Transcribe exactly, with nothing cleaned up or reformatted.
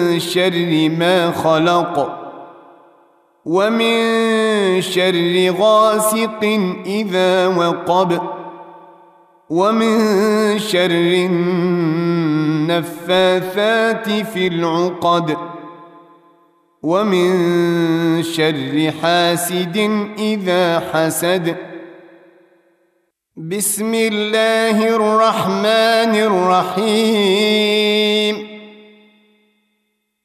شر ما خلق ومن شر غاسق إذا وقب ومن شر النفاثات في العقد ومن شر حاسد إذا حسد. بسم الله الرحمن الرحيم.